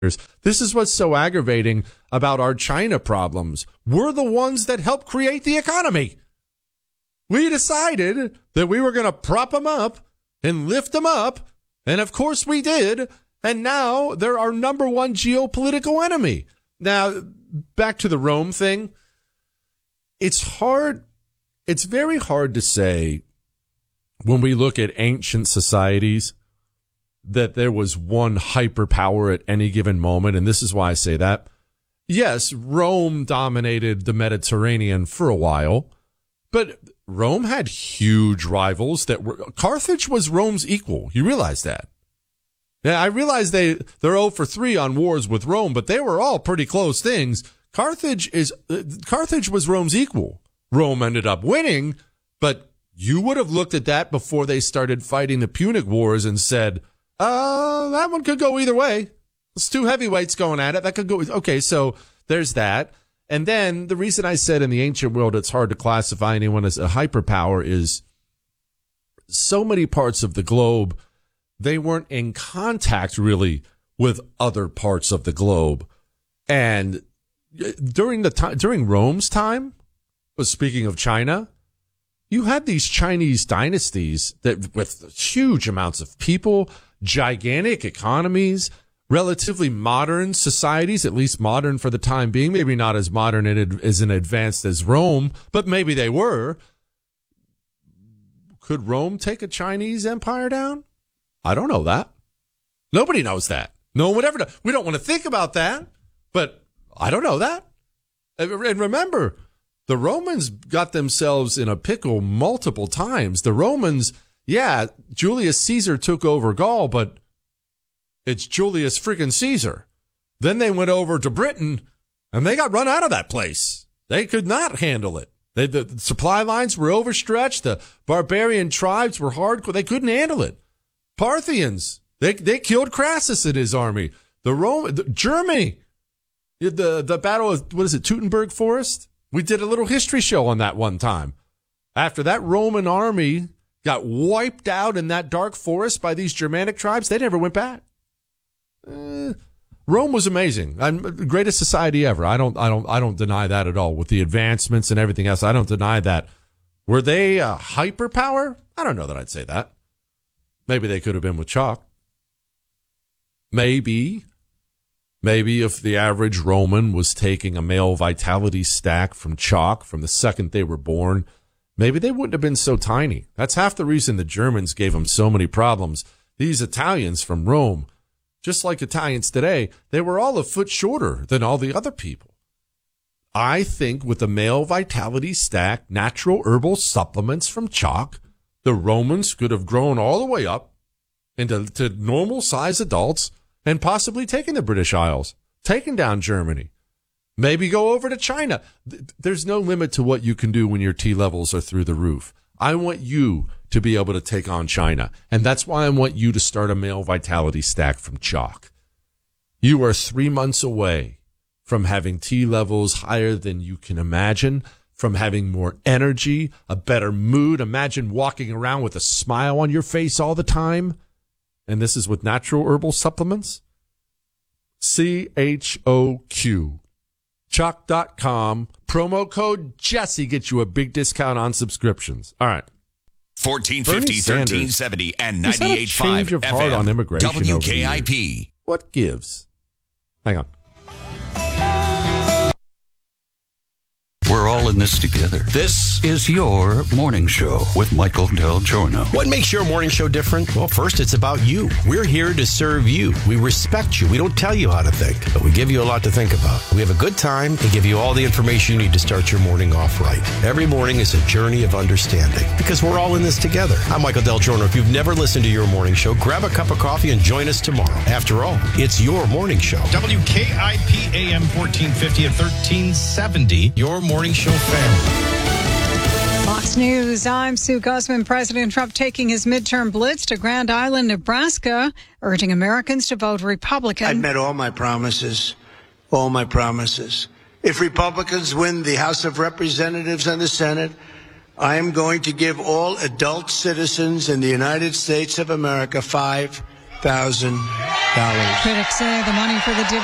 This is what's so aggravating about our China problems. We're the ones that helped create the economy. We decided that we were going to prop them up and lift them up. And of course we did. And now they're our number one geopolitical enemy. Now, back to the Rome thing. It's hard. It's very hard to say when we look at ancient societies that there was one hyperpower at any given moment. And this is why I say that. Yes, Rome dominated the Mediterranean for a while, but Rome had huge rivals that were, Carthage was Rome's equal. You realize that? Yeah, I realize they're 0-for-3 on wars with Rome, but they were all pretty close things. Carthage was Rome's equal. Rome ended up winning, but you would have looked at that before they started fighting the Punic Wars and said, that one could go either way. It's two heavyweights going at it. That could go. Okay, so there's that. And then the reason I said in the ancient world it's hard to classify anyone as a hyperpower is so many parts of the globe, they weren't in contact really with other parts of the globe. And during Rome's time, speaking of China, you had these Chinese dynasties that with huge amounts of people, gigantic economies, relatively modern societies, at least modern for the time being, maybe not as modern as advanced as Rome, but maybe they were. Could Rome take a Chinese empire down? I don't know that. Nobody knows that. No one would ever know. We don't want to think about that, but I don't know that. And remember, the Romans got themselves in a pickle multiple times. The Romans, yeah, Julius Caesar took over Gaul, but it's Julius freaking Caesar. Then they went over to Britain, and they got run out of that place. They could not handle it. The supply lines were overstretched. The barbarian tribes were hardcore. They couldn't handle it. Parthians, they killed Crassus and his army. Germany, the battle of, Teutoburg Forest? We did a little history show on that one time. After that Roman army got wiped out in that dark forest by these Germanic tribes, they never went back. Rome was amazing. Greatest society ever. I don't deny that at all. With the advancements and everything else, I don't deny that. Were they a hyperpower? I don't know that I'd say that. Maybe they could have been with chalk. Maybe if the average Roman was taking a male vitality stack from chalk from the second they were born, maybe they wouldn't have been so tiny. That's half the reason the Germans gave them so many problems. These Italians from Rome, just like Italians today, they were all a foot shorter than all the other people. I think with the male vitality stack, natural herbal supplements from chalk, the Romans could have grown all the way up into normal size adults and possibly taken the British Isles, taken down Germany, maybe go over to China. There's no limit to what you can do when your T levels are through the roof. I want you to be able to take on China. And that's why I want you to start a male vitality stack from chalk. You are 3 months away from having T levels higher than you can imagine, from having more energy, a better mood. Imagine walking around with a smile on your face all the time. And this is with natural herbal supplements. CHOQ. Chalk.com. Promo code Jesse gets you a big discount on subscriptions. All right. 1450, 1370, and 98.5 FM. On immigration WKIP. What gives? Hang on. We're all in this together. This is your morning show with Michael Del Giorno. What makes your morning show different? Well, first, it's about you. We're here to serve you. We respect you. We don't tell you how to think, but we give you a lot to think about. We have a good time and give you all the information you need to start your morning off right. Every morning is a journey of understanding because we're all in this together. I'm Michael Del Giorno. If you've never listened to your morning show, grab a cup of coffee and join us tomorrow. After all, it's your morning show. WKIP AM 1450 at 1370. Your morning show family. Fox News, I'm Sue Guzman. President Trump taking his midterm blitz to Grand Island, Nebraska, urging Americans to vote Republican. I've met all my promises. If Republicans win the House of Representatives and the Senate, I am going to give all adult citizens in the United States of America 5 $100,000. Critics say the money for the